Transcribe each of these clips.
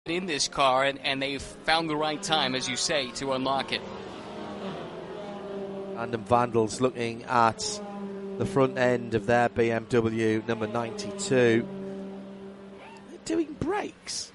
in this car, and they've found the right time, as you say, to unlock it. Random Vandals looking at the front end of their BMW number 92. They're doing brakes.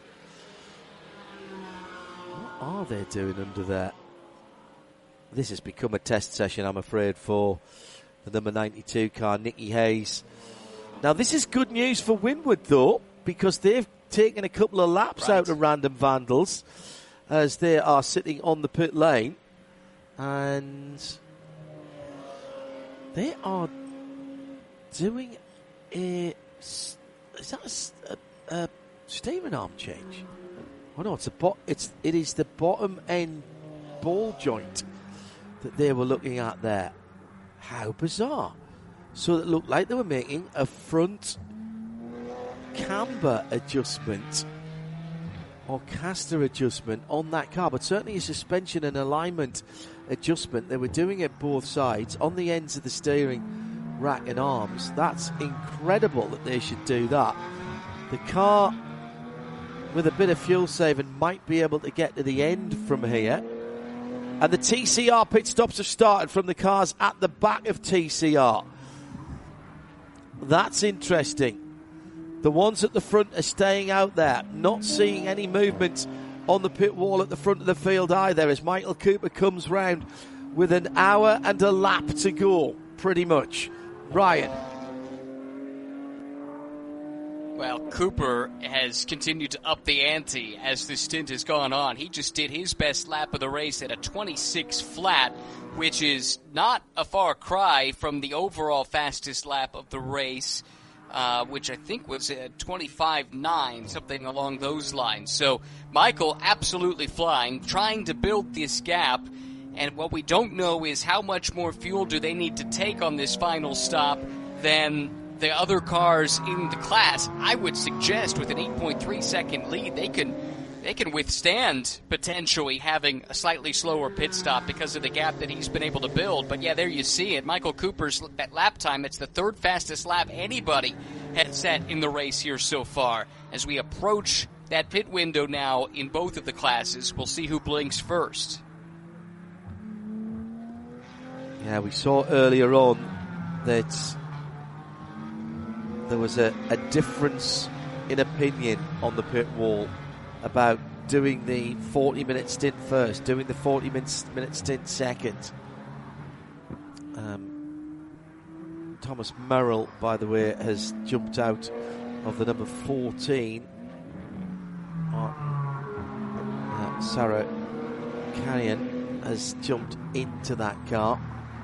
What are they doing under there? This has become a test session, I'm afraid, for the number 92 car, Nicky Hayes. Now, this is good news for Winward, though, because they've taken a couple of laps out of Random Vandals as they are sitting on the pit lane. And they are doing a steering arm change? Oh no, it is the bottom end ball joint that they were looking at there. How bizarre! So it looked like they were making a front camber adjustment or caster adjustment on that car, but certainly a suspension and alignment adjustment. They were doing it both sides on the ends of the steering rack and arms. That's incredible that they should do that. The car, with a bit of fuel saving, might be able to get to the end from here. And the TCR pit stops have started from the cars at the back of TCR. That's interesting. The ones at the front are staying out there, not seeing any movement on the pit wall at the front of the field either, as Michael Cooper comes round with an hour and a lap to go, pretty much. Ryan. Well, Cooper has continued to up the ante as this stint has gone on. He just did his best lap of the race at a 26 flat, which is not a far cry from the overall fastest lap of the race, which I think was at 25.9, something along those lines. So Michael absolutely flying, trying to build this gap. And what we don't know is how much more fuel do they need to take on this final stop than the other cars in the class. I would suggest with an 8.3 second lead, they can withstand potentially having a slightly slower pit stop because of the gap that he's been able to build. But yeah, there you see it. Michael Cooper's lap time, it's the third fastest lap anybody has set in the race here so far. As we approach that pit window now in both of the classes, we'll see who blinks first. Yeah, we saw earlier on that there was a difference in opinion on the pit wall about doing the 40-minute stint first, doing the 40-minute stint second. Thomas Merrill, by the way, has jumped out of the number 14. Sarah Carrion has jumped into that car.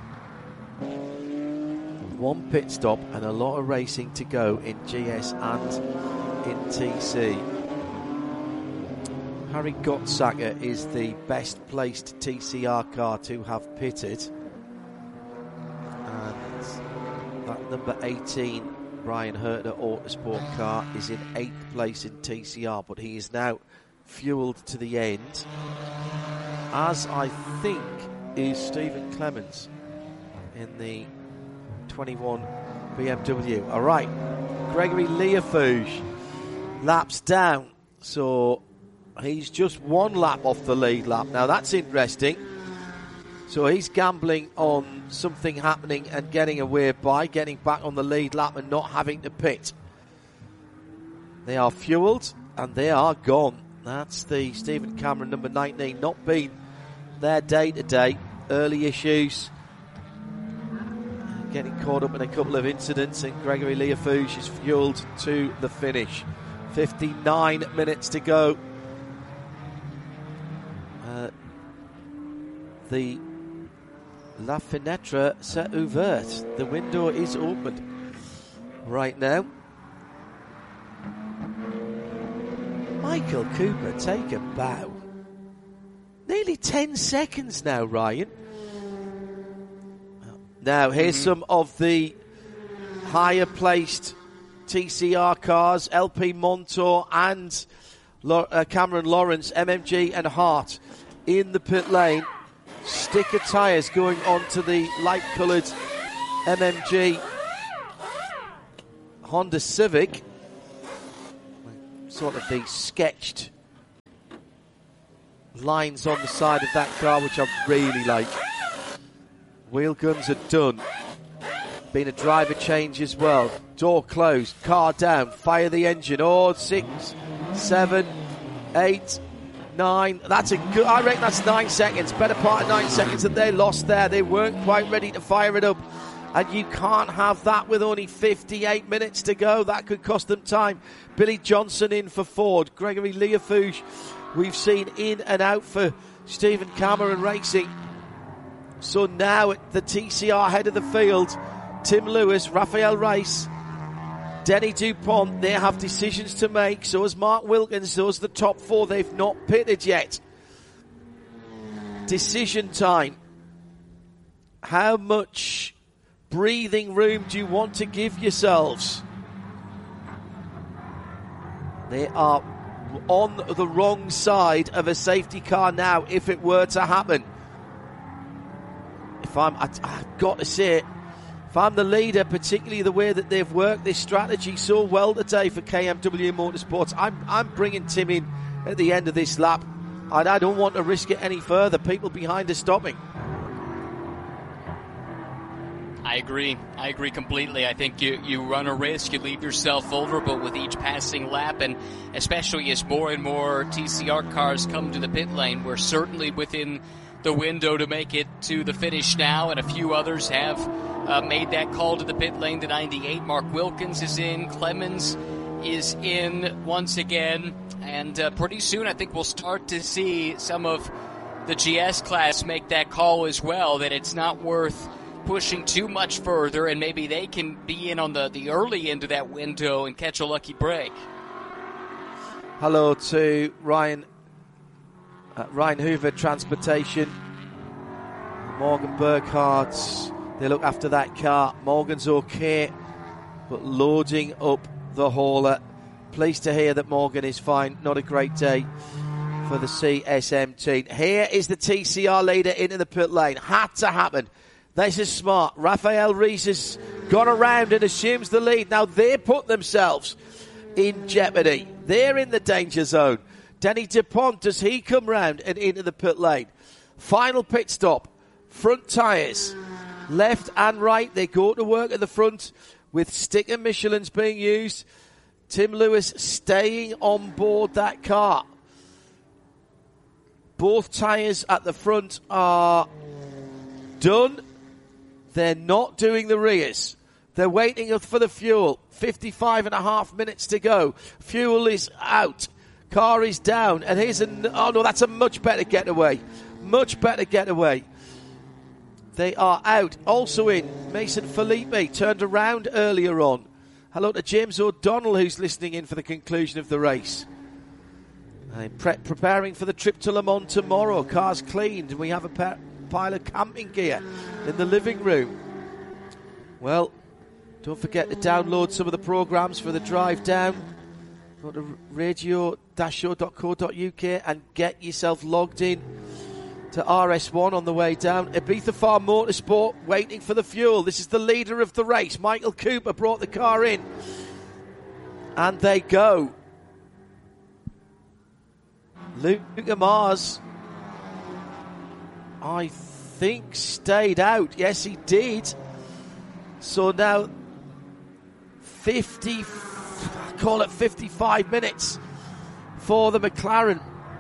One pit stop and a lot of racing to go in GS and in TC. Harry Gottsacker is the best placed TCR car to have pitted. And that number 18, Brian Herter Autosport car, is in 8th place in TCR, but he is now fueled to the end, as I think is Stephen Clemens in the 21 BMW. All right, Gregory Leafouge laps down, so he's just one lap off the lead lap. Now that's interesting. So he's gambling on something happening and getting away by getting back on the lead lap and not having to pit. They are fueled and they are gone. That's the Stephen Cameron number 19, not been there day to day. Early issues, getting caught up in a couple of incidents, and Gregory Leafouge is fueled to the finish. 59 minutes to go. The La Fenêtre s'est ouverte. The window is opened right now. Michael Cooper, take a bow. Nearly 10 seconds now, Ryan. Now, here's some of the higher placed TCR cars, LP Montour and Cameron Lawrence, MMG and Hart in the pit lane. Sticker tyres going on to the light coloured MMG Honda Civic. Sort of the sketched lines on the side of that car, which I really like. Wheel guns are done. Been a driver change as well. Door closed, car down, fire the engine. 6, 7, 8, 9. That's a good. I reckon that's 9 seconds. Better part of 9 seconds that they lost there. They weren't quite ready to fire it up. And you can't have that with only 58 minutes to go. That could cost them time. Billy Johnson in for Ford. Gregory Leafouche we've seen in and out for Stephen Cameron Racing. So now at the TCR head of the field, Tim Lewis, Rafael Reis, Denny DuPont, they have decisions to make. So has Mark Wilkins, so has the top 4. They've not pitted yet. Decision time. How much breathing room do you want to give yourselves? They are on the wrong side of a safety car now if it were to happen. I've got to say it, if I'm the leader, particularly the way that they've worked this strategy so well today for KMW Motorsports, I'm bringing Tim in at the end of this lap, and I don't want to risk it any further. People behind are stopping. I agree completely. I think you run a risk, you leave yourself vulnerable with each passing lap, and especially as more and more TCR cars come to the pit lane, we're certainly within the window to make it to the finish now, and a few others have made that call to the pit lane. The 98, Mark Wilkins is in, Clemens is in once again, and pretty soon I think we'll start to see some of the GS class make that call as well, that it's not worth pushing too much further, and maybe they can be in on the early end of that window and catch a lucky break. Hello to Ryan Hoover Transportation, Morgan Burkhardt. They look after that car. Morgan's okay, but loading up the hauler. Pleased to hear that Morgan is fine. Not a great day for the CSM team. Here is the TCR leader into the pit lane. Had to happen. This is smart. Rafael Reis has gone around and assumes the lead. Now they put themselves in jeopardy. They're in the danger zone. Denny DuPont, does he come round and into the pit lane? Final pit stop. Front tyres. Left and right. They go to work at the front with sticker Michelins being used. Tim Lewis staying on board that car. Both tyres at the front are done. They're not doing the rears. They're waiting for the fuel. 55.5 minutes to go. Fuel is out. Car is down. And here's that's a much better getaway. Much better getaway. They are out. Also in, Mason Felipe turned around earlier on. Hello to James O'Donnell, who's listening in for the conclusion of the race. Preparing for the trip to Le Mans tomorrow. Car's cleaned, and we have a pile of camping gear in the living room. Well, don't forget to download some of the programs for the drive down. Go to radio-show.co.uk and get yourself logged in to RS1 on the way down. Ibiza Farm Motorsport waiting for the fuel. This is the leader of the race. Michael Cooper brought the car in. And they go. Luca Mars, I think, stayed out. Yes, he did. So now 55 minutes for the McLaren.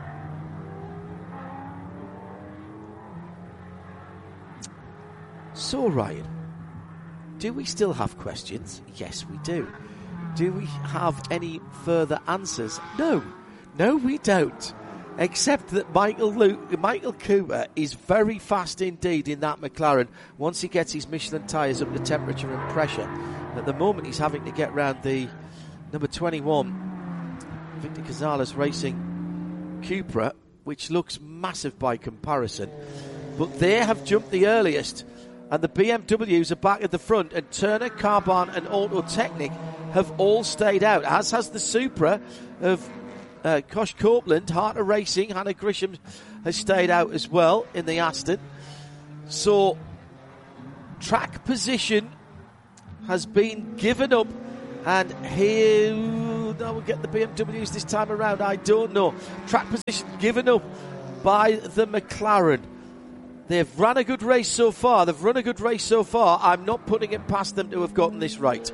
So, Ryan, do we still have questions? Yes, we do. Do we have any further answers? No, we don't. Except that Michael Cooper is very fast indeed in that McLaren once he gets his Michelin tyres up to temperature and pressure. At the moment he's having to get round the number 21 Victor Gonzalez Racing Cupra, which looks massive by comparison. But they have jumped the earliest, and the BMWs are back at the front, and Turner, Carbahn and Auto Technic have all stayed out, as has the Supra of Kosh Copeland. Harter Racing, Hannah Grisham has stayed out as well in the Aston. So track position has been given up, and here we'll get the BMWs this time around. I don't know. Track position given up by the McLaren. They've run a good race so far. I'm not putting it past them to have gotten this right.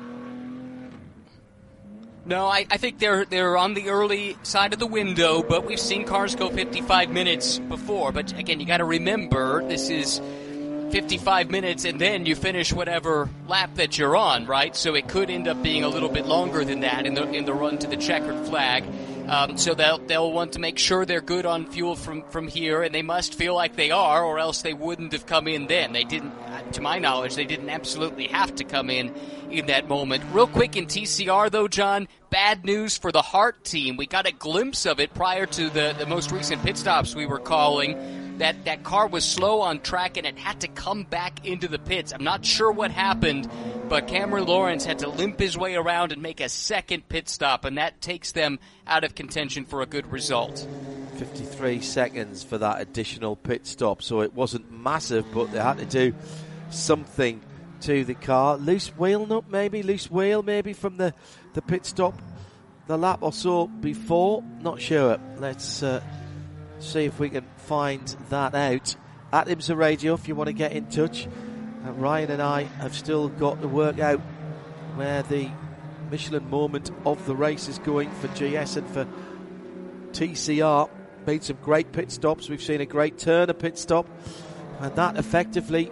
No, I think they're on the early side of the window, but we've seen cars go 55 minutes before. But again, you got to remember, this is 55 minutes and then you finish whatever lap that you're on, right? So it could end up being a little bit longer than that in the run to the checkered flag. So they'll want to make sure they're good on fuel from here, and they must feel like they are, or else they wouldn't have come in then. They didn't, to my knowledge, they didn't absolutely have to come in that moment. Real quick in TCR, though, John, bad news for the Hart team. We got a glimpse of it prior to the most recent pit stops we were calling. That car was slow on track and it had to come back into the pits. I'm not sure what happened, but Cameron Lawrence had to limp his way around and make a second pit stop, and that takes them out of contention for a good result. 53 seconds for that additional pit stop, so it wasn't massive, but they had to do something to the car. Loose wheel maybe from the pit stop the lap or so before. Not sure. Let's see if we can find that out. At IMSA Radio, if you want to get in touch. Ryan and I have still got to work out where the Michelin moment of the race is going for GS and for TCR. Made some great pit stops. We've seen a great Turner pit stop, and that effectively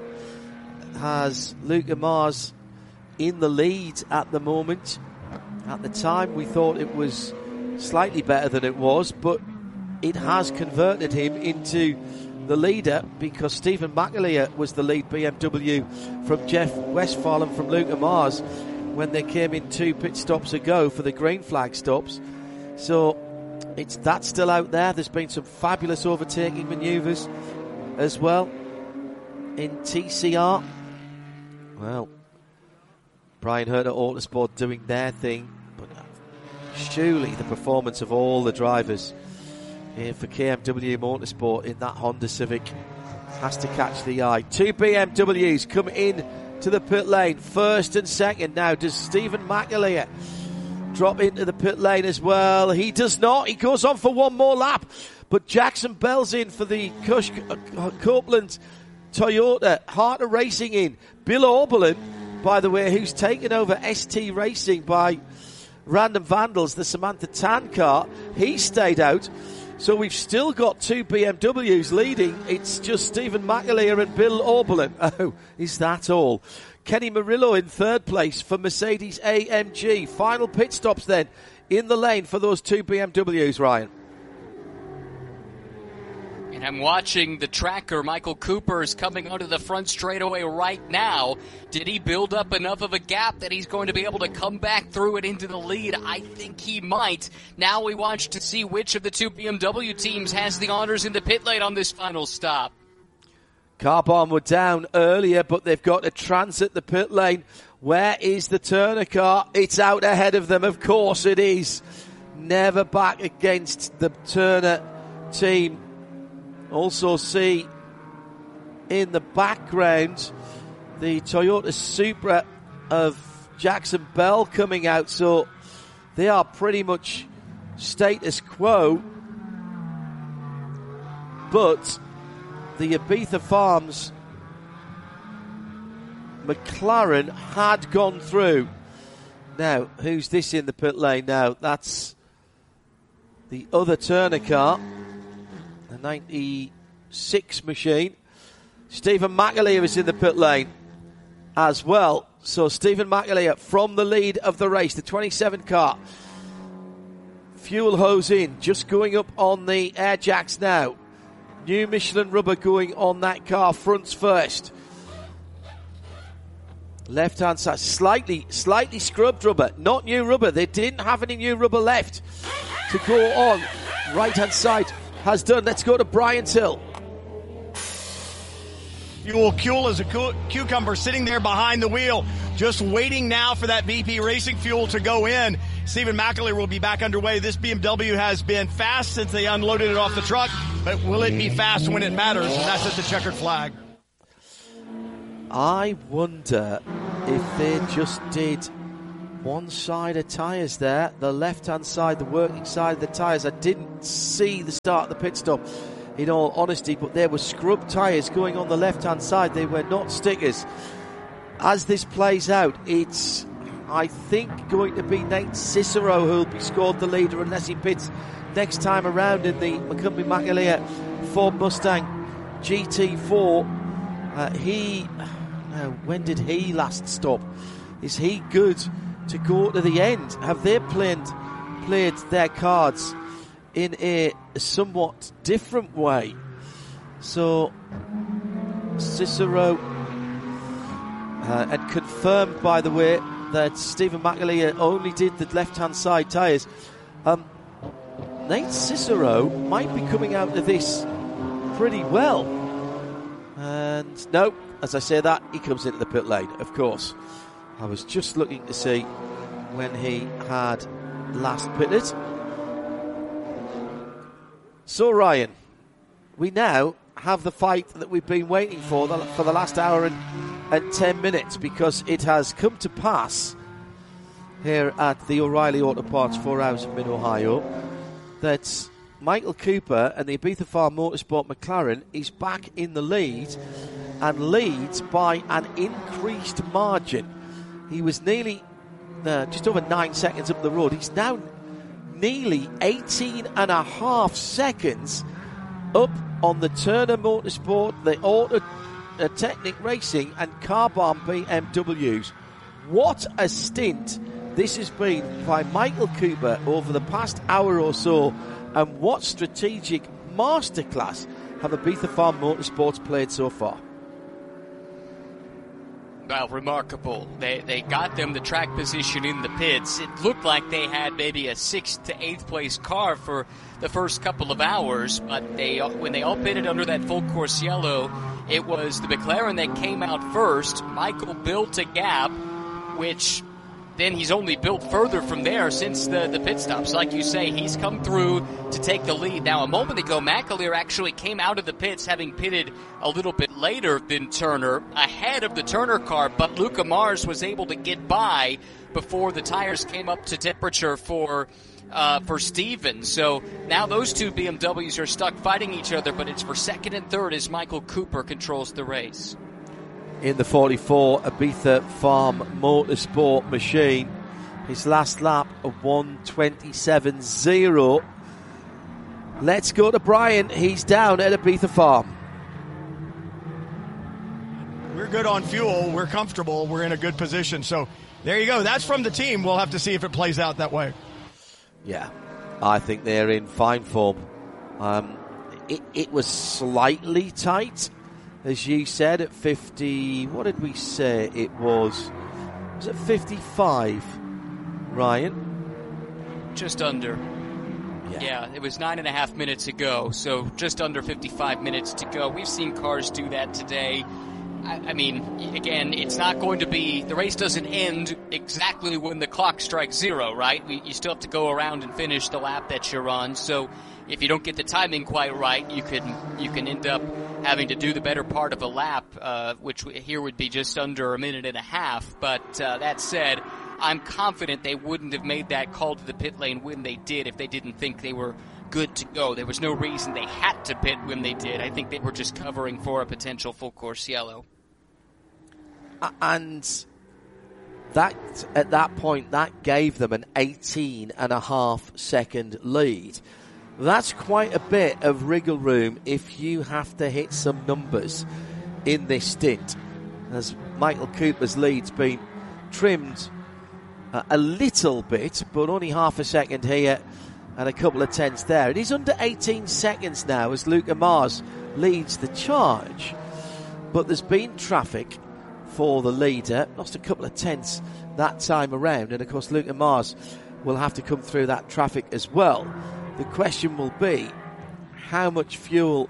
has Luca Mars in the lead at the moment. At the time we thought it was slightly better than it was, but it has converted him into the leader, because Stephen McAleer was the lead BMW from Jeff Westphal and from Luca Mars when they came in 2 pit stops ago for the green flag stops. So that's still out there. There's been some fabulous overtaking manoeuvres as well in TCR. Well, Brian Herta Autosport doing their thing, but surely the performance of all the drivers for KMW Motorsport in that Honda Civic has to catch the eye. 2 BMWs come in to the pit lane, first and second. Now, does Stephen McAleer drop into the pit lane as well? He does not. He goes on for one more lap, but Jackson Bell's in for the Copeland Toyota. Harter Racing in. Bill Oberlin, by the way, who's taken over ST Racing by Random Vandals, the Samantha Tan car, he stayed out. So we've still got 2 BMWs leading. It's just Stephen McAleer and Bill Oberlin. Oh, is that all? Kenny Murillo in third place for Mercedes AMG. Final pit stops then in the lane for those 2 BMWs, Ryan. And I'm watching the tracker. Michael Cooper is coming onto the front straightaway right now. Did he build up enough of a gap that he's going to be able to come back through it into the lead? I think he might. Now we watch to see which of the 2 BMW teams has the honors in the pit lane on this final stop. Car Bomb were down earlier, but they've got to transit the pit lane. Where is the Turner car? It's out ahead of them. Of course it is. Never back against the Turner team. Also see in the background the Toyota Supra of Jackson Bell coming out, so they are pretty much status quo. But the Ibiza Farms McLaren had gone through. Now, who's this in the pit lane now? That's the other Turner car. The 96 machine. Stephen McAleer is in the pit lane as well. So Stephen McAleer from the lead of the race, the 27 car. Fuel hose in, just going up on the air jacks now. New Michelin rubber going on that car, fronts first. Left hand side, slightly scrubbed rubber, not new rubber. They didn't have any new rubber left to go on. Right hand side has done. Let's go to Brian Till. Fuel Kuhl is a cucumber sitting there behind the wheel, just waiting now for that VP Racing fuel to go in. Stephen McAleer will be back underway. This BMW has been fast since they unloaded it off the truck, but will it be fast when it matters? And that's at the checkered flag. I wonder if they just did one side of tyres there, the left-hand side, the working side of the tyres. I didn't see the start of the pit stop. in all honesty, but there were scrub tyres going on the left-hand side. They were not stickers. As this plays out, it's, I think, going to be Nate Cicero who'll be scored the leader unless he pits next time around in the McCumbee McAleer Ford Mustang GT4. When did he last stop? Is he good to go to the end? Have they played their cards in a somewhat different way? So Cicero, and confirmed, by the way, that Stephen McAleer only did the left-hand side tyres. Nate Cicero might be coming out of this pretty well. And no, as I say that, he comes into the pit lane, of course. I was just looking to see when he had last pitted. So, Ryan, we now have the fight that we've been waiting for the last hour and 10 minutes, because it has come to pass here at the O'Reilly Auto Parts 4 Hours in Mid-Ohio that Michael Cooper and the Ibiza Farm Motorsport McLaren is back in the lead, and leads by an increased margin. He was nearly just over 9 seconds up the road. He's now nearly 18.5 seconds up on the Turner Motorsport, the Auto Technic Racing and Carbahn BMWs. What a stint this has been by Michael Cooper over the past hour or so, and what strategic masterclass have Ibiza Farm Motorsports played so far? Well, remarkable. They got them the track position in the pits. It looked like they had maybe a 6th to 8th place car for the first couple of hours, but when they all pitted under that full course yellow, it was the McLaren that came out first. Michael built a gap, which then he's only built further from there since the pit stops. Like you say, he's come through to take the lead. Now, a moment ago, McAleer actually came out of the pits having pitted a little bit later than Turner, ahead of the Turner car, but Luca Mars was able to get by before the tires came up to temperature for Steven. So now those two BMWs are stuck fighting each other, but it's for second and third as Michael Cooper controls the race. In the 44 Ibiza Farm Motorsport machine, his last lap of 1:27.0. Let's go to Brian. He's down at Ibiza Farm. We're good on fuel. We're comfortable. We're in a good position. So there you go. That's from the team. We'll have to see if it plays out that way. Yeah, I think they're in fine form. It was slightly tight, as you said, at 50. What did we say it was? Was it 55, Ryan? Just under. Yeah, it was 9.5 minutes ago, so just under 55 minutes to go. We've seen cars do that today. I mean, again, it's not going to be, the race doesn't end exactly when the clock strikes zero, right? You still have to go around and finish the lap that you're on. So if you don't get the timing quite right, you can end up having to do the better part of a lap, which here would be just under 1.5 minutes. But that said, I'm confident they wouldn't have made that call to the pit lane when they did if they didn't think they were good to go. There was no reason they had to pit when they did. I think they were just covering for a potential full course yellow. And that at that point, that gave them an 18.5 second lead. That's quite a bit of wriggle room if you have to hit some numbers in this stint. As Michael Cooper's lead's been trimmed a little bit, but only half a second here and a couple of tenths there. It is under 18 seconds now as Luca Mars leads the charge. But there's been traffic for the leader, lost a couple of tenths that time around, and of course Luca Mars will have to come through that traffic as well. The question will be, how much fuel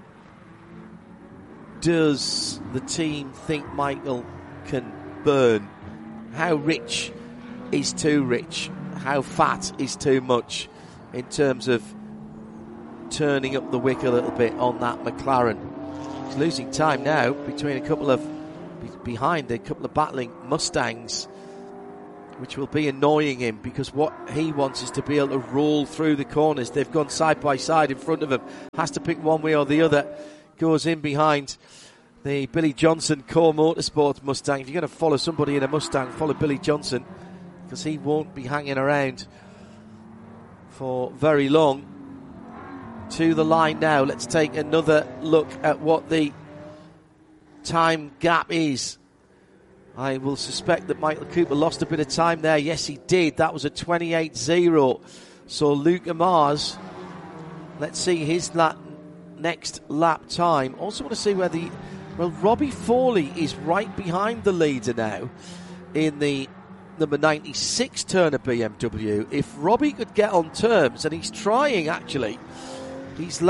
does the team think Michael can burn? How rich is too rich? How fat is too much in terms of turning up the wick a little bit on that McLaren? He's losing time now behind a couple of battling Mustangs which will be annoying him because what he wants is to be able to roll through the corners. They've gone side by side in front of him. Has to pick one way or the other. Goes in behind the Billy Johnson Core Motorsports Mustang. If you're going to follow somebody in a Mustang, follow Billy Johnson, because he won't be hanging around for very long. To the line now. Let's take another look at what the time gap is. I will suspect that Michael Cooper lost a bit of time there. Yes, he did. That was a 28.0. So Luke Amars, let's see his next lap time. Also want to see where Robbie Foley is right behind the leader now in the number 96 Turner BMW. If Robbie could get on terms, and he's trying actually, he's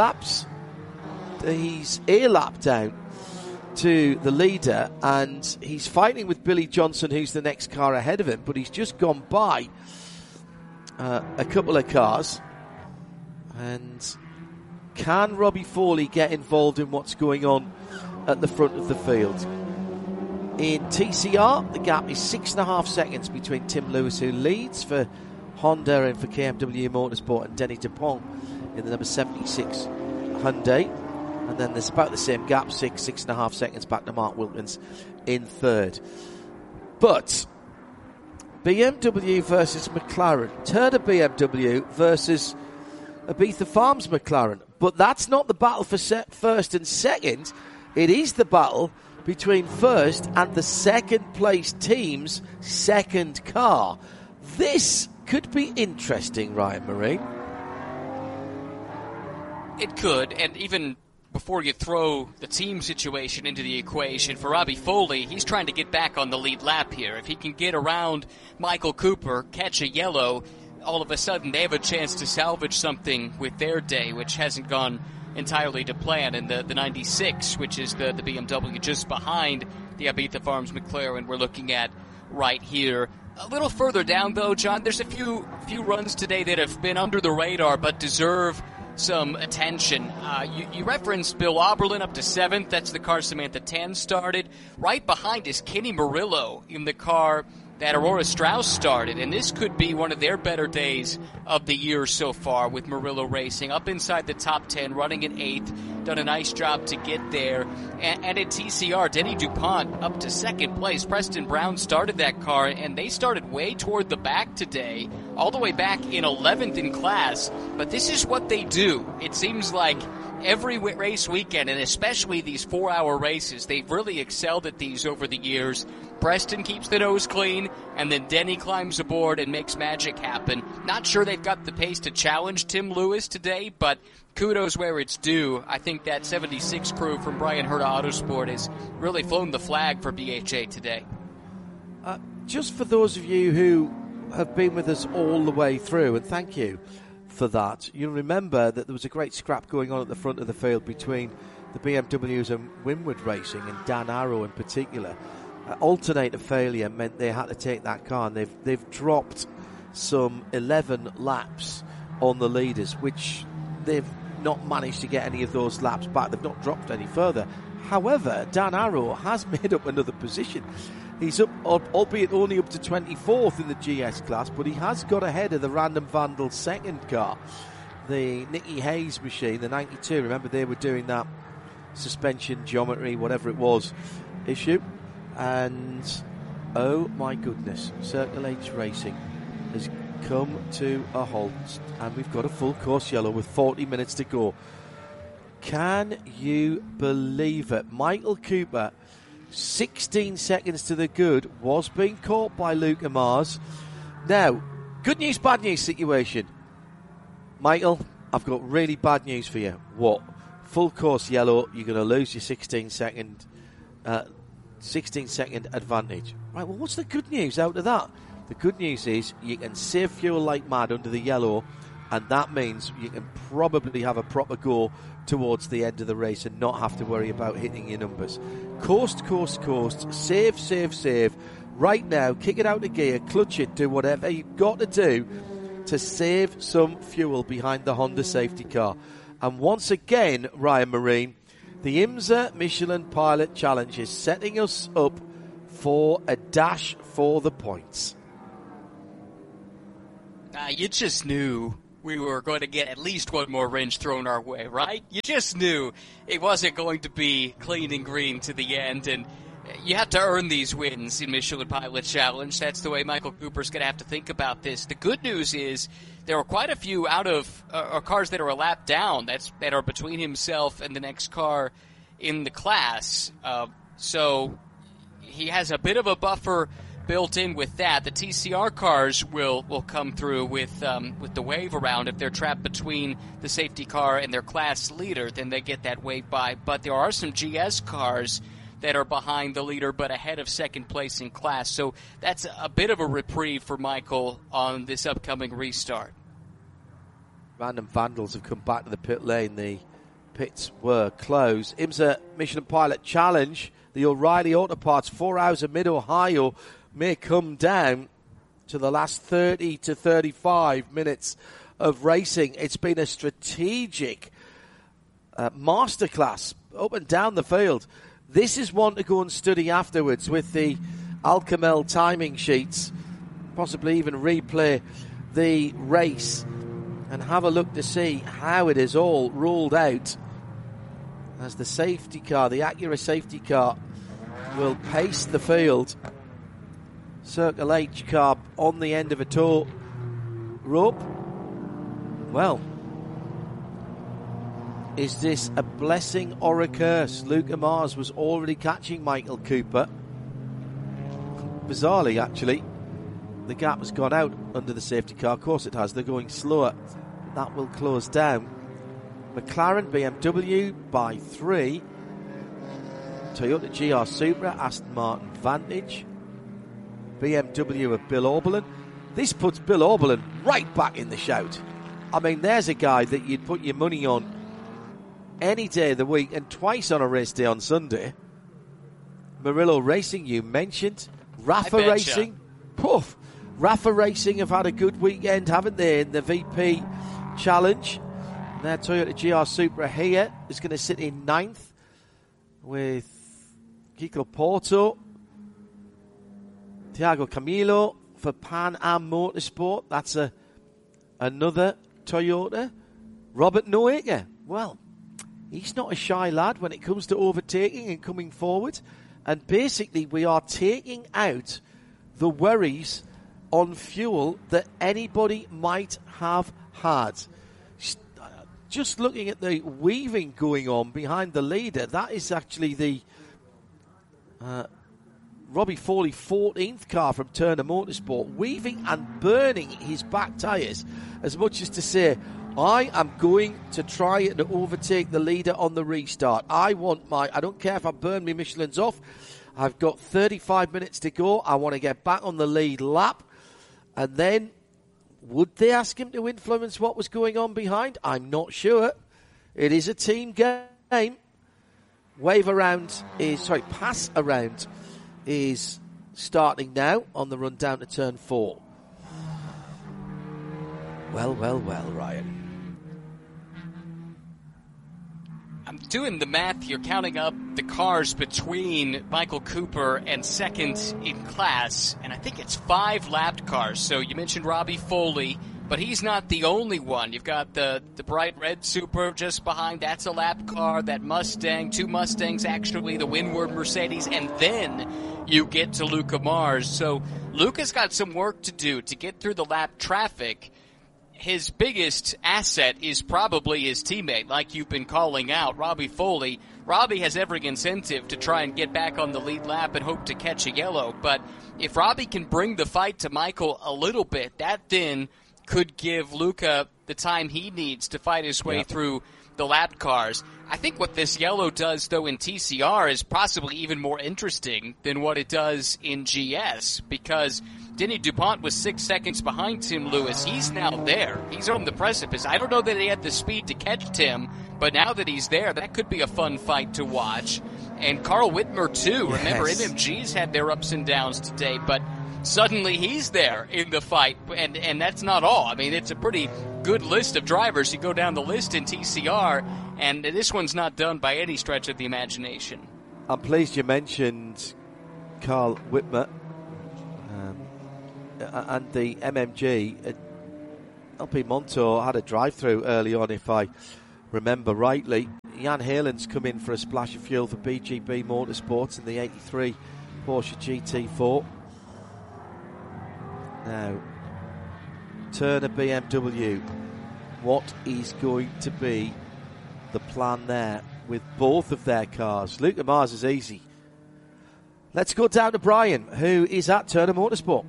air lapped down to the leader, and he's fighting with Billy Johnson, who's the next car ahead of him, but he's just gone by a couple of cars. And can Robbie Foley get involved in what's going on at the front of the field? In TCR, the gap is 6.5 seconds between Tim Lewis, who leads for Honda and for KMW Motorsport, and Denny DuPont in the number 76 Hyundai. And then there's about the same gap, 6.5 seconds back to Mark Wilkins in third. But BMW versus McLaren, Turner BMW versus Ibiza Farms McLaren. But that's not the battle for first and second. It is the battle between first and the second place team's second car. This could be interesting, Ryan Marine. It could, and even before you throw the team situation into the equation, for Robbie Foley, he's trying to get back on the lead lap here. If he can get around Michael Cooper, catch a yellow, all of a sudden they have a chance to salvage something with their day, which hasn't gone entirely to plan. And the 96, which is the BMW just behind the Ibiza Farms McLaren we're looking at right here. A little further down, though, John, there's a few runs today that have been under the radar but deserve some attention. You referenced Bill Auberlin up to 7th. That's the car Samantha Tan started. Right behind is Kenny Murillo in the car that Aurora Strauss started, and this could be one of their better days of the year so far, with Murillo racing up inside the top 10, running in 8th, done a nice job to get there. And at TCR, Denny DuPont up to 2nd place. Preston Brown started that car, and they started way toward the back today, all the way back in 11th in class. But this is what they do. It seems like every race weekend, and especially these 4-hour races, they've really excelled at these over the years. Preston keeps the nose clean, and then Denny climbs aboard and makes magic happen. Not sure they've got the pace to challenge Tim Lewis today, but kudos where it's due. I think that 76 crew from Brian Herta Autosport has really flown the flag for BHA today. Just for those of you who have been with us all the way through, and thank you for that, you'll remember that there was a great scrap going on at the front of the field between the BMWs and Winward Racing, and Dan Arrow in particular. Alternator failure meant they had to take that car, and they've dropped some 11 laps on the leaders, which they've not managed to get any of those laps back. They've not dropped any further. However, Dan Arrow has made up another position. He's up, albeit only up to 24th in the GS class, but he has got ahead of the Random Vandal second car, the Nicky Hayes machine, the 92. Remember, they were doing that suspension geometry, whatever it was, issue. And oh my goodness, Circle H Racing has come to a halt, and we've got a full course yellow with 40 minutes to go. Can you believe it? Michael Cooper, 16 seconds to the good, was being caught by Luke Amars. Now, good news, bad news situation. Michael, I've got really bad news for you. What? Full course yellow, you're going to lose your 16 second advantage. Right, well, what's the good news out of that? The good news is you can save fuel like mad under the yellow, and that means you can probably have a proper go towards the end of the race and not have to worry about hitting your numbers. Coast, save. Right now, kick it out of gear, clutch it, do whatever you've got to do to save some fuel behind the Honda safety car. And once again, Ryan Marine, the IMSA Michelin Pilot Challenge is setting us up for a dash for the points. You just knew we were going to get at least one more wrench thrown our way, right? You just knew it wasn't going to be clean and green to the end, and you have to earn these wins in Michelin Pilot Challenge. That's the way Michael Cooper's going to have to think about this. The good news is there were quite a few out of cars that are a lap down that are between himself and the next car in the class. So he has a bit of a buffer built in with that. The TCR cars will come through with the wave around. If they're trapped between the safety car and their class leader, then they get that wave by. But there are some GS cars that are behind the leader but ahead of second place in class. So that's a bit of a reprieve for Michael on this upcoming restart. Random vandals have come back to the pit lane. The pits were closed. IMSA Michelin Pilot Challenge, the O'Reilly Auto Parts 4 Hours of Mid-Ohio may come down to the last 30 to 35 minutes of racing. It's been a strategic masterclass up and down the field. This is one to go and study afterwards with the Alcamel timing sheets, possibly even replay the race and have a look to see how it is all rolled out as the safety car, the Acura safety car, will pace the field. Circle H car on the end of a tow rope. Well, is this a blessing or a curse? Luca Mars was already catching Michael Cooper. Bizarrely, actually, the gap has gone out under the safety car. Of course it has. They're going slower. That will close down. McLaren, BMW by 3. Toyota GR Supra, Aston Martin Vantage. BMW of Bill Auberlen. This puts Bill Auberlen right back in the shout. I mean, there's a guy that you'd put your money on any day of the week and twice on a race day on Sunday. Murillo Racing, you mentioned. Rafa Racing. Poof. Rafa Racing have had a good weekend, haven't they, in the VP Challenge. And their Toyota GR Supra here is going to sit in 9th with Kiko Porto, Thiago Camilo for Pan Am Motorsport. That's another Toyota. Robert Noaker. Well, he's not a shy lad when it comes to overtaking and coming forward. And basically, we are taking out the worries on fuel that anybody might have had. Just looking at the weaving going on behind the leader, that is actually the Robbie Foley 14th car from Turner Motorsport, weaving and burning his back tyres as much as to say, I am going to try and overtake the leader on the restart. I don't care if I burn my Michelin's off. I've got 35 minutes to go. I want to get back on the lead lap. And then, would they ask him to influence what was going on behind? I'm not sure. It is a team game. Pass around is starting now on the run down to turn 4. Well, Ryan. I'm doing the math here, counting up the cars between Michael Cooper and second in class, and I think it's 5 lapped cars. So you mentioned Robbie Foley, but he's not the only one. You've got the bright red Supra just behind. That's a lap car. That Mustang, 2 Mustangs actually, the Windward Mercedes, and then you get to Luca Mars. So Luca's got some work to do to get through the lap traffic. His biggest asset is probably his teammate, like you've been calling out, Robbie Foley. Robbie has every incentive to try and get back on the lead lap and hope to catch a yellow. But if Robbie can bring the fight to Michael a little bit, that then could give Luca the time he needs to fight his way through the lap cars. I think what this yellow does, though, in TCR is possibly even more interesting than what it does in GS, because Denny DuPont was 6 seconds behind Tim Lewis. He's now there. He's on the precipice. I don't know that he had the speed to catch Tim, but now that he's there, that could be a fun fight to watch. And Carl Whitmer, too. Yes. Remember, MMG's had their ups and downs today, but suddenly he's there in the fight, and that's not all. I mean, it's a pretty good list of drivers. You go down the list in TCR, and this one's not done by any stretch of the imagination. I'm pleased you mentioned Carl Whitmer and the MMG. LP Montour had a drive-through early on, if I remember rightly. Jan Heerland's come in for a splash of fuel for BGB Motorsports in the 83 Porsche GT4. Now, Turner BMW, what is going to be the plan there with both of their cars? Luca Mars is easy. Let's go down to Brian, who is at Turner Motorsport.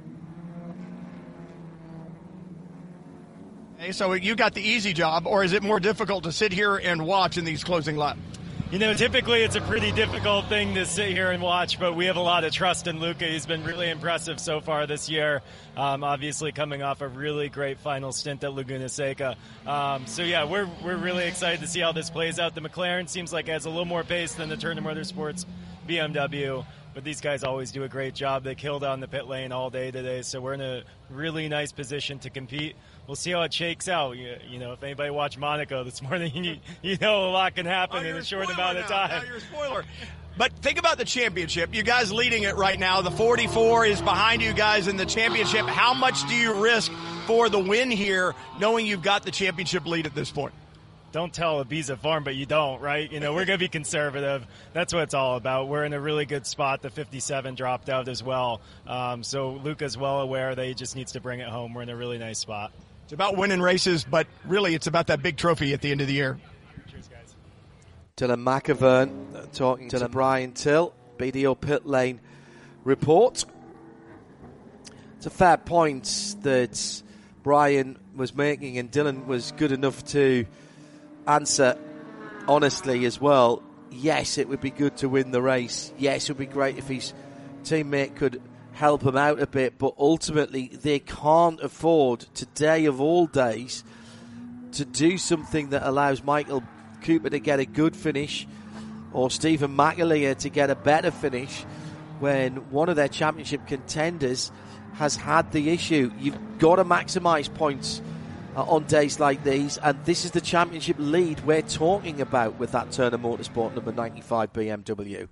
Hey, so you got the easy job, or is it more difficult to sit here and watch in these closing laps? You know, typically it's a pretty difficult thing to sit here and watch, but we have a lot of trust in Luca. He's been really impressive so far this year, obviously coming off a really great final stint at Laguna Seca. So, yeah, we're really excited to see how this plays out. The McLaren seems like it has a little more pace than the Turner Motorsports BMW, but these guys always do a great job. They killed on the pit lane all day today, so we're in a really nice position to compete. We'll see how it shakes out. You know, if anybody watched Monaco this morning, you know a lot can happen in a short amount of time. Now you're a spoiler. But think about the championship. You guys leading it right now. The 44 is behind you guys in the championship. How much do you risk for the win here, knowing you've got the championship lead at this point? Don't tell Ibiza Farm, but you don't, right? You know, we're going to be conservative. That's what it's all about. We're in a really good spot. The 57 dropped out as well. So Luca's well aware that he just needs to bring it home. We're in a really nice spot. It's about winning races, but really it's about that big trophy at the end of the year. Cheers, guys. Dylan McAvern talking to Brian Till, BDO Pit Lane report. It's a fair point that Brian was making, and Dylan was good enough to answer honestly as well. Yes, it would be good to win the race. Yes, it would be great if his teammate could help him out a bit, but ultimately they can't afford, today of all days, to do something that allows Michael Cooper to get a good finish or Stephen McAleer to get a better finish when one of their championship contenders has had the issue. You've got to maximise points on days like these, and this is the championship lead we're talking about with that Turner Motorsport number 95 BMW.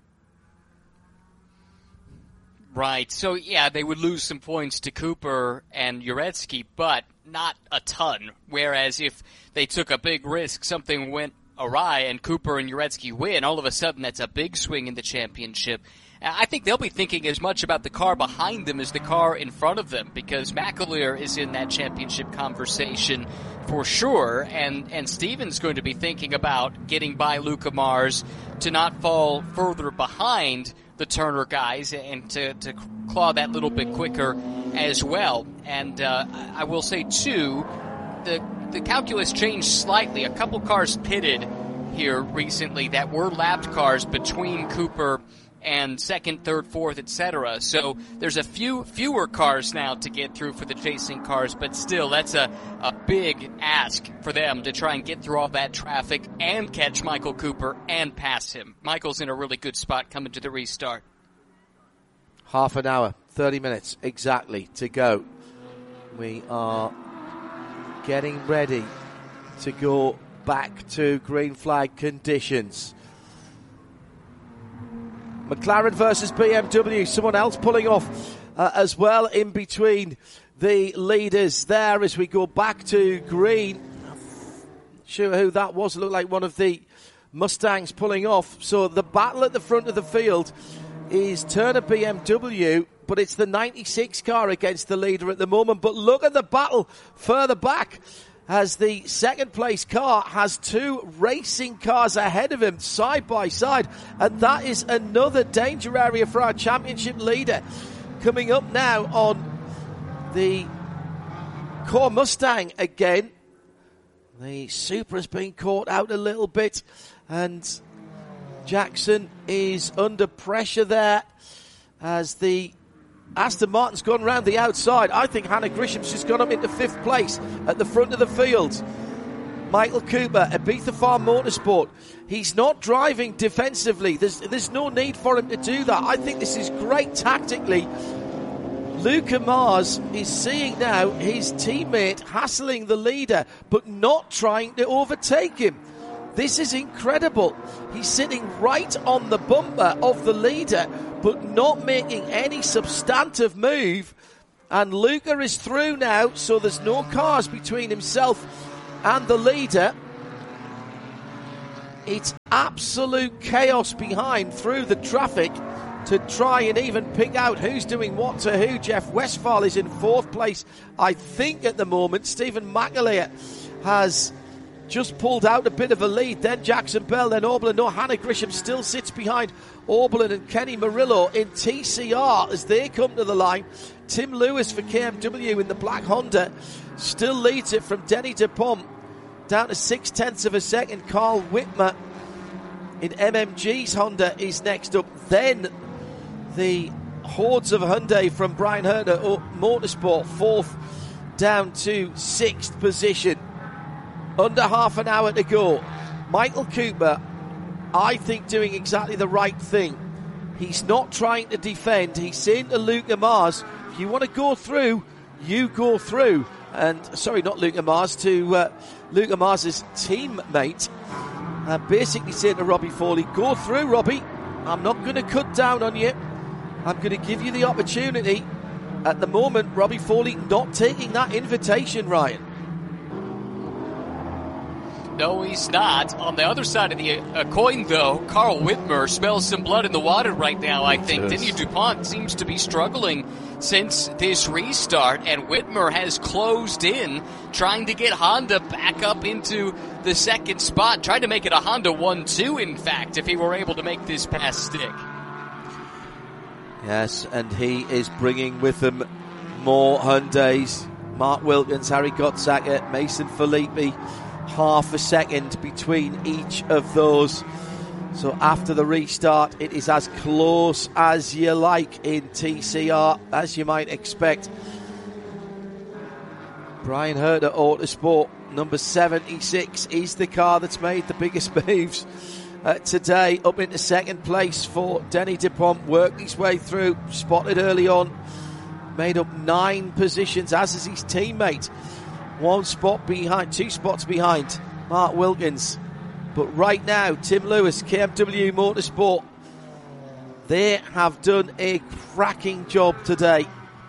Right. So, yeah, they would lose some points to Cooper and Uretsky, but not a ton. Whereas if they took a big risk, something went awry, and Cooper and Uretsky win, all of a sudden that's a big swing in the championship. I think they'll be thinking as much about the car behind them as the car in front of them, because McAleer is in that championship conversation for sure, and Steven's going to be thinking about getting by Luca Mars to not fall further behind the Turner guys and to claw that little bit quicker as well. And I will say, too, the calculus changed slightly. A couple cars pitted here recently that were lapped cars between Cooper and second, third, fourth, etc. So there's a fewer cars now to get through for the chasing cars, but still, that's a big ask for them to try and get through all that traffic and catch Michael Cooper and pass him. Michael's in a really good spot coming to the restart. Half an hour, 30 minutes exactly to go. We are getting ready to go back to green flag conditions. McLaren versus BMW, someone else pulling off as well in between the leaders there as we go back to green. Sure who that was, it looked like one of the Mustangs pulling off. So the battle at the front of the field is Turner BMW, but it's the 96 car against the leader at the moment. But look at the battle further back, as the second place car has two racing cars ahead of him side by side, and that is another danger area for our championship leader. Coming up now on the Core Mustang again, the Supra's been caught out a little bit, and Jackson is under pressure there as the Aston Martin's gone round the outside. I think Hannah Grisham's just gone up into fifth place at the front of the field. Michael Cooper, Ibiza Farm Motorsport. He's not driving defensively. There's no need for him to do that. I think this is great tactically. Luca Mars is seeing now his teammate hassling the leader, but not trying to overtake him. This is incredible. He's sitting right on the bumper of the leader, but not making any substantive move And Luca is through now, so there's no cars between himself and the leader. It's absolute chaos behind through the traffic to try and even pick out who's doing what to who. Jeff Westphal is in 4th place, I think, at the moment. Stephen McAleer has just pulled out a bit of a lead. Then Jackson Bell, then Oberlin. No, Hannah Grisham still sits behind Oberlin and Kenny Murillo in TCR as they come to the line. Tim Lewis for KMW in the black Honda still leads it from Denny DePom down to 0.6 of a second. Carl Whitmer in MMG's Honda is next up. Then the hordes of Hyundai from Brian Herter Motorsport, 4th down to 6th position. Under half an hour to go. Michael Cooper, I think, doing exactly the right thing. He's not trying to defend. He's saying to Luca Mars, if you want to go through, you go through. And, sorry, not Luca Mars, to Luca Mars' teammate. Basically saying to Robbie Foley, go through, Robbie. I'm not going to cut down on you. I'm going to give you the opportunity. At the moment, Robbie Foley not taking that invitation, Ryan. No, he's not. On the other side of the coin, though, Carl Whitmer smells some blood in the water right now, I think. Denny DuPont seems to be struggling since this restart, and Whitmer has closed in, trying to get Honda back up into the second spot, trying to make it a Honda 1-2, in fact, if he were able to make this pass stick. Yes, and he is bringing with him more Hyundais. Mark Wilkins, Harry Gottsacker, Mason Filippi, half a second between each of those. So after the restart, it is as close as you like in TCR, as you might expect. Brian Herter Autosport, number 76, is the car that's made the biggest moves today. Up into second place for Denny DePom, worked his way through, spotted early on, made up 9 positions, as is his teammate. 1 spot behind, 2 spots behind Mark Wilkins. But right now, Tim Lewis, KMW Motorsport, they have done a cracking job today.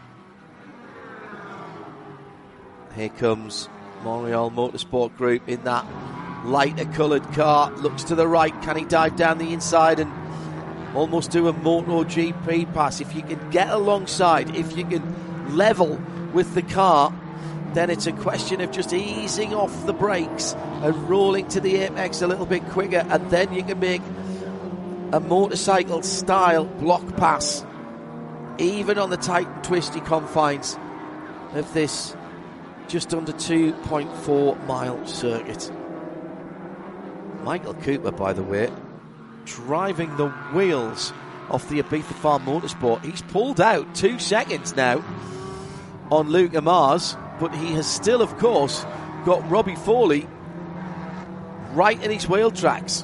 Here comes Montreal Motorsport Group in that lighter coloured car. Looks to the right. Can he dive down the inside and almost do a MotoGP pass? If you can get alongside, if you can level with the car, then it's a question of just easing off the brakes and rolling to the apex a little bit quicker, and then you can make a motorcycle style block pass even on the tight and twisty confines of this just under 2.4 mile circuit. Michael Cooper, by the way, driving the wheels off the Ibiza Farm Motorsport. He's pulled out 2 seconds now on Luca Mars, but he has still, of course, got Robbie Foley right in his wheel tracks.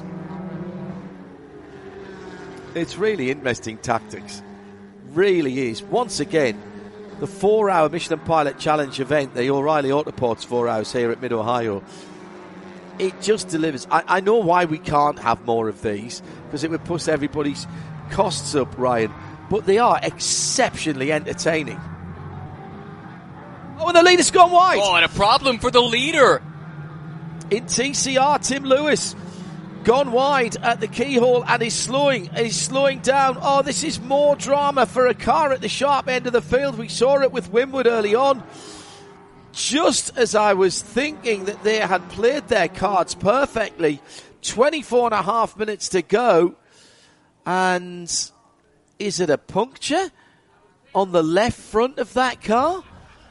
It's really interesting tactics. Really is. Once again, the 4-hour Michelin Pilot Challenge event, the O'Reilly Autoports 4 hours here at Mid-Ohio, it just delivers. I know why we can't have more of these, because it would push everybody's costs up, Ryan, but they are exceptionally entertaining. Oh, and the leader's gone wide. Oh, and a problem for the leader. In TCR, Tim Lewis gone wide at the keyhole and is slowing down. Oh, this is more drama for a car at the sharp end of the field. We saw it with Winwood early on. Just as I was thinking that they had played their cards perfectly, 24 and a half minutes to go. And is it a puncture on the left front of that car?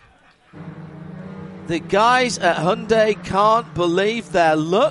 The guys at Hyundai can't believe their luck.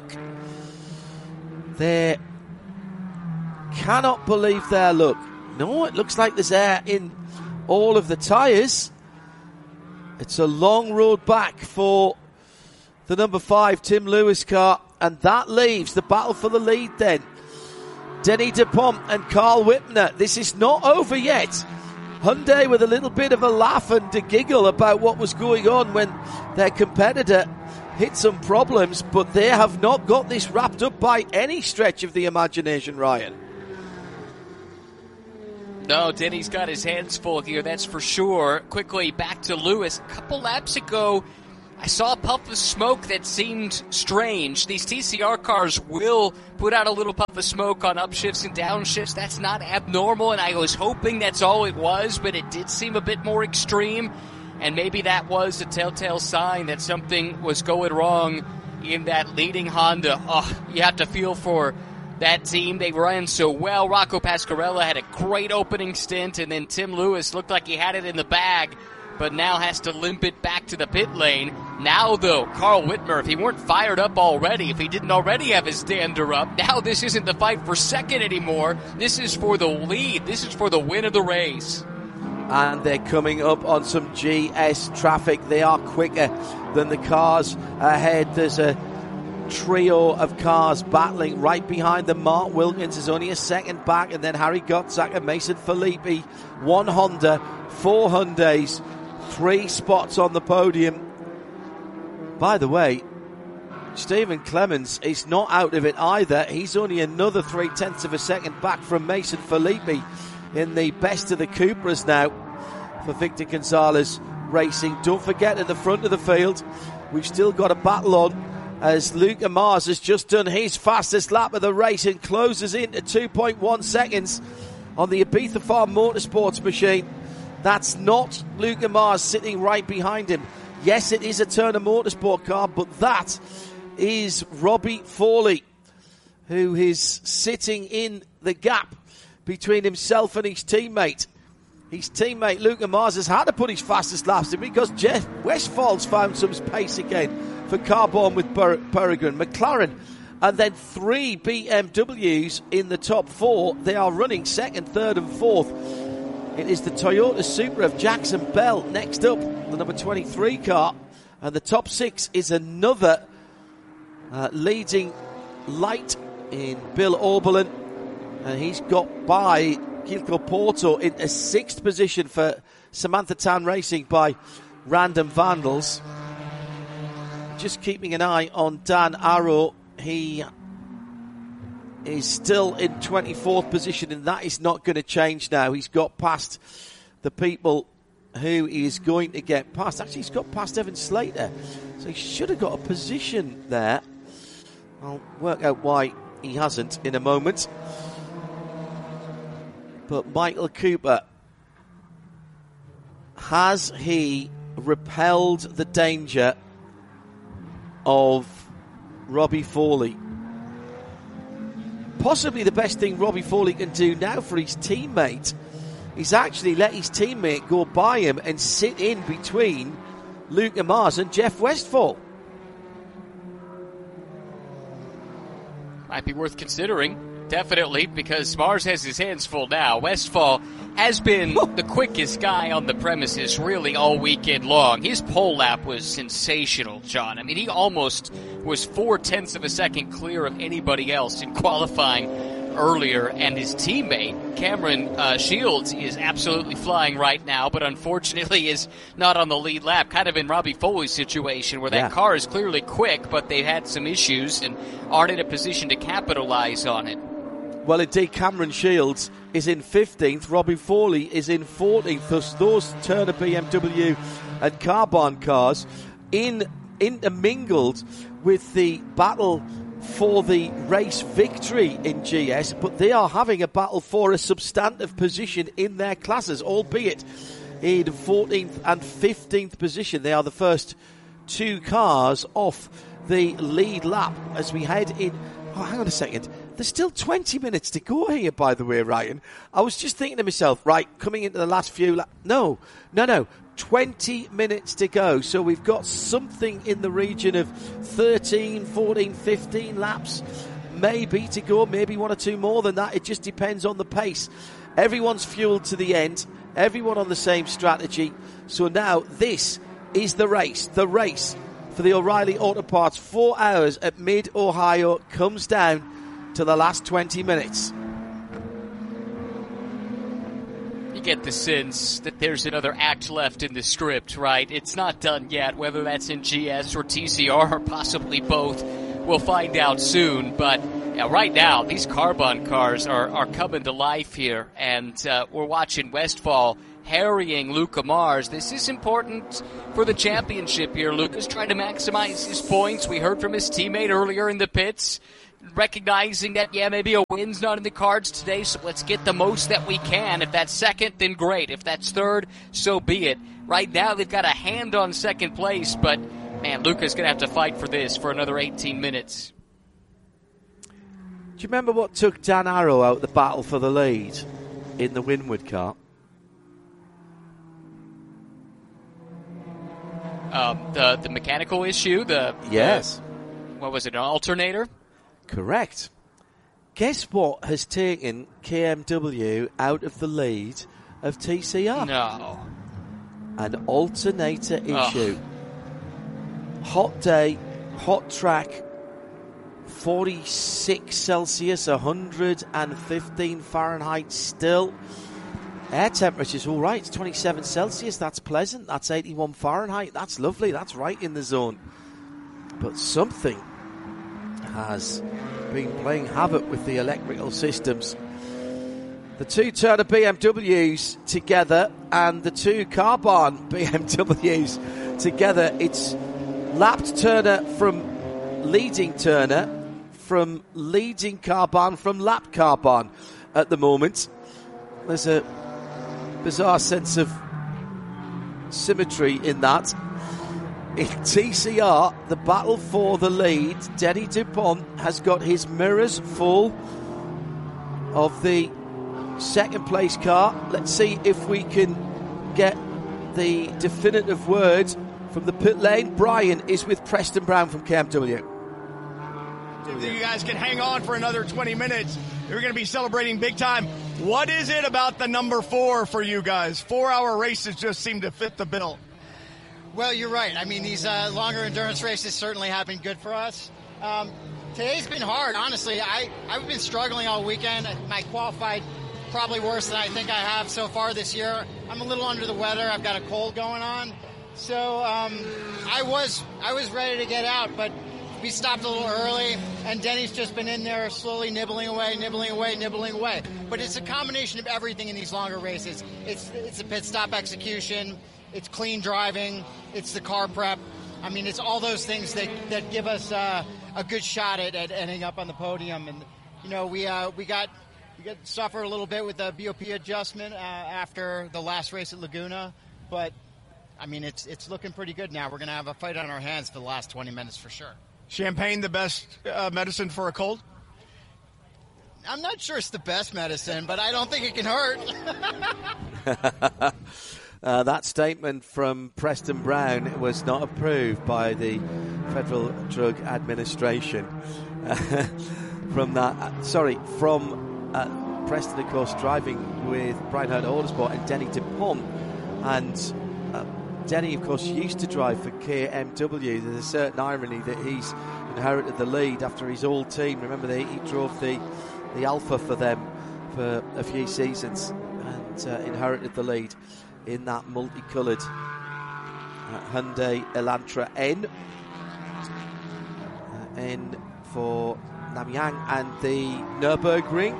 They cannot believe their luck. No, it looks like there's air in all of the tyres. It's a long road back for the number 5 Tim Lewis car, and that leaves the battle for the lead then. Denny DePom and Carl Whitmer. This is not over yet. Hyundai with a little bit of a laugh and a giggle about what was going on when their competitor hit some problems, but they have not got this wrapped up by any stretch of the imagination, Ryan. No, Denny's got his hands full here, that's for sure. Quickly, back to Lewis. A couple laps ago, I saw a puff of smoke that seemed strange. These TCR cars will put out a little puff of smoke on upshifts and downshifts. That's not abnormal, and I was hoping that's all it was, but it did seem a bit more extreme. And maybe that was a telltale sign that something was going wrong in that leading Honda. Oh, you have to feel for that team. They ran so well. Rocco Pasquarella had a great opening stint, and then Tim Lewis looked like he had it in the bag, but now has to limp it back to the pit lane. Now, though, Carl Whitmer, if he weren't fired up already, if he didn't already have his dander up, now this isn't the fight for second anymore. This is for the lead. This is for the win of the race. And they're coming up on some GS traffic. They are quicker than the cars ahead. There's a trio of cars battling right behind them. Mark Wilkins is only a second back, and then Harry Gottzak and Mason Filippi. 1 Honda, 4 Hyundais, 3 spots on the podium. By the way, Stephen Clemens is not out of it either. He's only another 0.3 of a second back from Mason Filippi in the best of the Cupras now for Victor Gonzalez Racing. Don't forget, at the front of the field, we've still got a battle on, as Luca Mars has just done his fastest lap of the race and closes into 2.1 seconds on the Ibiza Farm Motorsports machine. That's not Luca Mars sitting right behind him. Yes, it is a Turner Motorsport car, but that is Robbie Fawley, who is sitting in the gap between himself and his teammate. His teammate Luca Mars has had to put his fastest laps in because Jeff Westfall's found some pace again for Carbon with Peregrine, McLaren, and then 3 BMWs in the top 4. They are running second, third and fourth. It is the Toyota Supra of Jackson Bell next up, the number 23 car, and the top 6 is another leading light in Bill Oberlin, and he's got by Gilco Porto in a 6th position for Samantha Tan Racing by Random Vandals. Just keeping an eye on Dan Arrow. He is still in 24th position, and that is not going to change now. He's got past the people who is going to get past. Actually, he's got past Evan Slater, so he should have got a position there. I'll work out why he hasn't in a moment. But Michael Cooper, has he repelled the danger of Robbie Fawley? Possibly the best thing Robbie Fawley can do now for his teammate is actually let his teammate go by him and sit in between Luca Mars and Jeff Westphal. Might be worth considering. Definitely, because Mars has his hands full now. Westphal has been the quickest guy on the premises really all weekend long. His pole lap was sensational, John. I mean, he almost was 0.4 of a second clear of anybody else in qualifying earlier, and his teammate, Cameron Shields, is absolutely flying right now, but unfortunately is not on the lead lap, kind of in Robbie Foley's situation, where that car is clearly quick, but they've had some issues and aren't in a position to capitalize on it. Well, indeed, Cameron Shields is in 15th. Robbie Fawley is in 14th. Those Turner BMW and Carbon cars intermingled with the battle for the race victory in GS, but they are having a battle for a substantive position in their classes, albeit in 14th and 15th position. They are the first 2 cars off the lead lap as we head in. Oh, hang on a second. There's still 20 minutes to go here, by the way, Ryan. I was just thinking to myself, right, coming into the last few laps. No. 20 minutes to go. So we've got something in the region of 13, 14, 15 laps maybe to go. Maybe 1 or 2 more than that. It just depends on the pace. Everyone's fueled to the end. Everyone on the same strategy. So now this is the race. The race for the O'Reilly Auto Parts 4 hours at Mid-Ohio comes down to the last 20 minutes. You get the sense that there's another act left in the script, right? It's not done yet, whether that's in GS or TCR or possibly both. We'll find out soon, but Yeah, right now, these Carbon cars are coming to life here, and we're watching Westphal harrying Luca Mars. This is important for the championship here. Luca's trying to maximize his points. We heard from his teammate earlier in the pits, recognizing that, maybe a win's not in the cards today, so let's get the most that we can. If that's second, then great. If that's third, so be it. Right now, they've got a hand on second place, but, man, Luca's going to have to fight for this for another 18 minutes. Do you remember what took Dan Arrow out of the battle for the lead in the Winward car? The mechanical issue? Yes. What was it, an alternator? Correct. Guess what has taken KMW out of the lead of TCR? No. An alternator issue. Hot day, hot track, 46 Celsius, 115 Fahrenheit still. Air temperature's all right. It's 27 Celsius. That's pleasant. That's 81 Fahrenheit. That's lovely. That's right in the zone. But something has been playing havoc with the electrical systems. The two Turner BMWs together and the two Carbon BMWs together. It's lapped Turner from leading Turner, from leading Carbon, from lapped Carbon at the moment. There's a bizarre sense of symmetry in that. In TCR, the battle for the lead, Denny Dupont has got his mirrors full of the second place car. Let's see if we can get the definitive word from the pit lane. Brian is with Preston Brown from KMW. If you guys can hang on for another 20 minutes, you're going to be celebrating big time. What is it about the number 4 for you guys? 4-hour races just seem to fit the bill. Well, you're right. I mean, these longer endurance races certainly have been good for us. Today's been hard, honestly. I've been struggling all weekend. I qualified probably worse than I think I have so far this year. I'm a little under the weather. I've got a cold going on. So I was ready to get out, but we stopped a little early, and Denny's just been in there slowly nibbling away. But it's a combination of everything in these longer races. It's a pit stop execution. It's clean driving. It's the car prep. I mean, it's all those things that give us a good shot at ending up on the podium. And you know, we got suffer a little bit with the BOP adjustment after the last race at Laguna, but I mean, it's looking pretty good now. We're going to have a fight on our hands for the last 20 minutes for sure. Champagne, the best medicine for a cold? I'm not sure it's the best medicine, but I don't think it can hurt. That statement from Preston Brown was not approved by the Federal Drug Administration. From Preston, of course, driving with Brian Herta Autosport and Denny Dupont. And Denny, of course, used to drive for KMW. There's a certain irony that he's inherited the lead after his old team. Remember, he drove the Alpha for them for a few seasons and inherited the lead in that multicoloured Hyundai Elantra N. N for Namiang and the Nürburgring.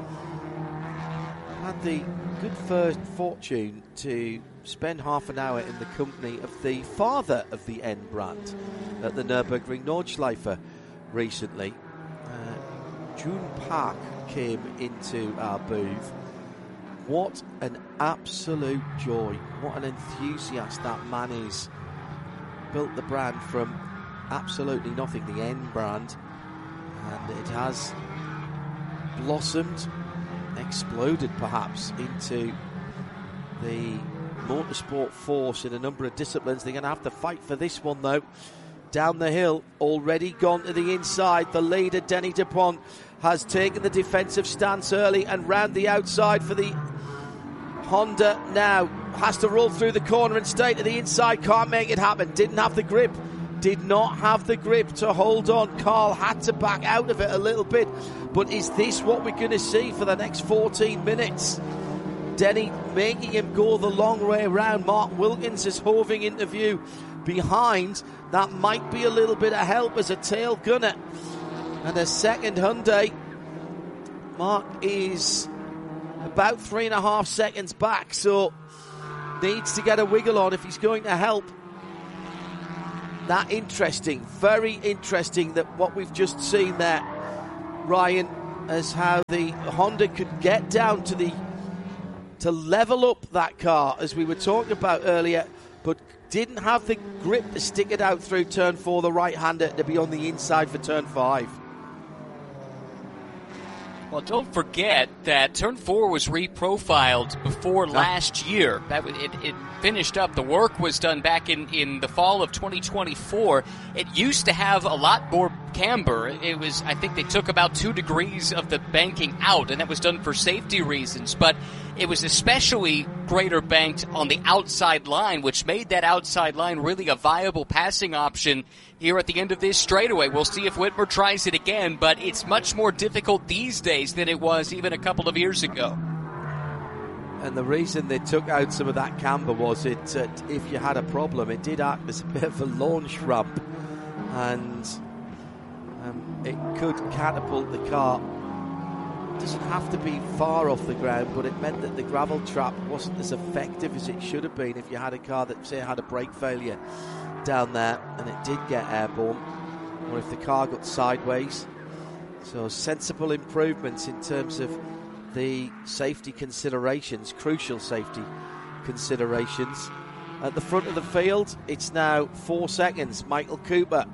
Had the good fortune to spend half an hour in the company of the father of the N brand at the Nürburgring Nordschleife recently. June Park came into our booth. What an absolute joy. What an enthusiast that man is. Built the brand from absolutely nothing, the N brand, and it has blossomed, exploded perhaps into the motorsport force in a number of disciplines. They're going to have to fight for this one though. Down the hill, already gone to the inside. The leader, Denny Dupont, has taken the defensive stance early and round the outside for the Honda now. Has to roll through the corner and stay to the inside. Can't make it happen. Didn't have the grip. Did not have the grip to hold on. Carl had to back out of it a little bit. But is this what we're going to see for the next 14 minutes? Denny making him go the long way around. Mark Wilkins is hoving into view behind. That might be a little bit of help as a tail gunner. And a second Hyundai. Mark is about 3.5 seconds back, so needs to get a wiggle on if he's going to help. That interesting, very interesting that what we've just seen there, Ryan, as how the Honda could get down to level up that car, as we were talking about earlier, but didn't have the grip to stick it out through turn 4, the right-hander to be on the inside for turn 5. Well, don't forget that Turn 4 was reprofiled before last year. It finished up. The work was done back in the fall of 2024. It used to have a lot more camber. I think they took about 2 degrees of the banking out, and that was done for safety reasons. But it was especially greater banked on the outside line, which made that outside line really a viable passing option here at the end of this straightaway. We'll see if Whitmer tries it again, but it's much more difficult these days than it was even a couple of years ago. And the reason they took out some of that camber was if you had a problem, it did act as a bit of a launch ramp, and it could catapult the car. It doesn't have to be far off the ground, but it meant that the gravel trap wasn't as effective as it should have been if you had a car that, say, had a brake failure down there and it did get airborne, or if the car got sideways. So sensible improvements in terms of the safety considerations, crucial safety considerations. At the front of the field, it's now 4 seconds. Michael Cooper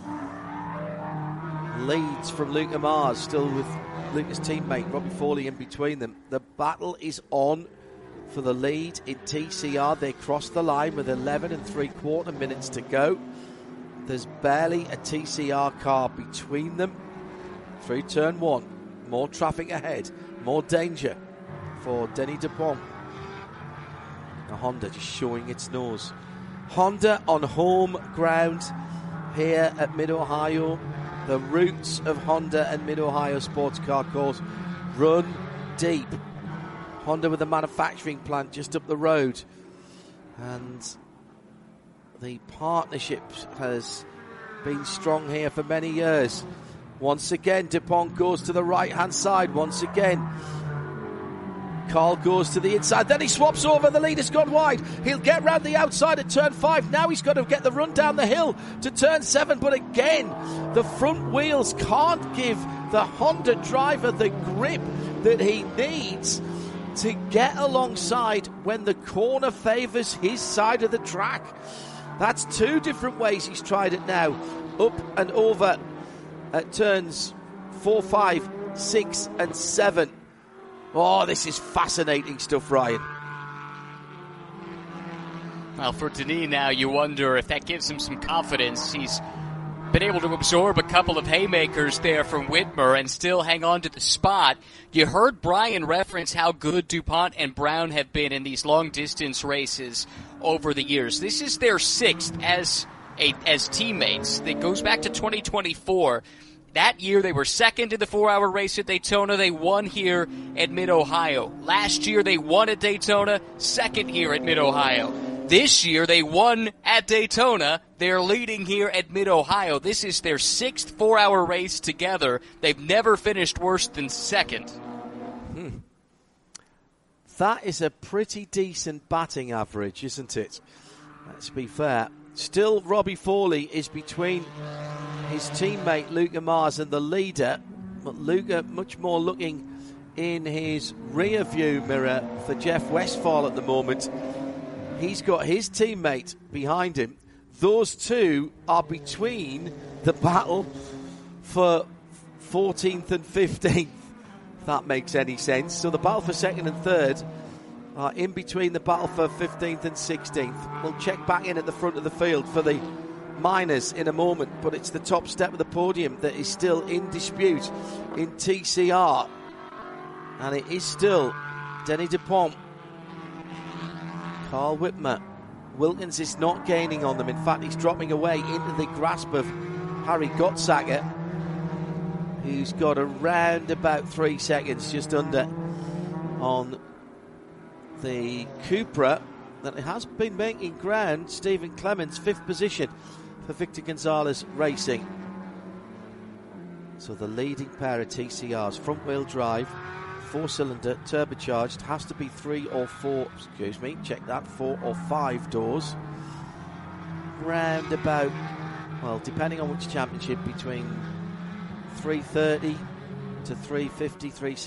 leads from Luca Mars, still with Luca's teammate Robbie Foley in between them. The battle is on for the lead in TCR. They cross the line with 11 3/4 minutes to go. There's barely a TCR car between them through turn 1. More traffic ahead, more danger for Denny DuPont. A Honda just showing its nose. Honda on home ground here at Mid-Ohio. The roots of Honda and Mid-Ohio Sports Car Course run deep. Honda with a manufacturing plant just up the road, and the partnership has been strong here for many years. Once again, DuPont goes to the right-hand side. Once again, Carl goes to the inside. Then he swaps over. The leader's gone wide. He'll get round the outside at turn 5. Now he's got to get the run down the hill to turn 7. But again, the front wheels can't give the Honda driver the grip that he needs to get alongside when the corner favours his side of the track. That's 2 different ways he's tried it now. Up and over at turns 4, 5, 6 and 7. Oh, this is fascinating stuff, Ryan. Well, for Denis now, you wonder if that gives him some confidence. He's been able to absorb a couple of haymakers there from Whitmer and still hang on to the spot. You heard Brian reference how good DuPont and Brown have been in these long-distance races over the years. This is their 6th as teammates. It goes back to 2024. That year, they were 2nd in the 4-hour race at Daytona. They won here at Mid-Ohio. Last year, they won at Daytona, 2nd here at Mid-Ohio. This year, they won at Daytona. They're leading here at Mid-Ohio. This is their 6th 4-hour race together. They've never finished worse than 2nd. That is a pretty decent batting average, isn't it? Let's be fair. Still, Robbie Foley is between his teammate Luca Mars and the leader, but Luca much more looking in his rear view mirror for Jeff Westphal at the moment. He's got his teammate behind him. Those 2 are between the battle for 14th and 15th, if that makes any sense. So the battle for 2nd and 3rd are in between the battle for 15th and 16th. We'll check back in at the front of the field for the minors in a moment, but it's the top step of the podium that is still in dispute in TCR, and it is still Denny DuPont, Carl Whitmer. Wilkins is not gaining on them. In fact, he's dropping away into the grasp of Harry Gottsager, who's got around about 3 seconds, just under, on the Cupra that has been making ground. Stephen Clements, 5th position for Victor Gonzalez Racing. So the leading pair of TCRs, front wheel drive, 4-cylinder, turbocharged, has to be 4 or 5 doors. Round about, well, depending on which championship, between 330 to 350, 360.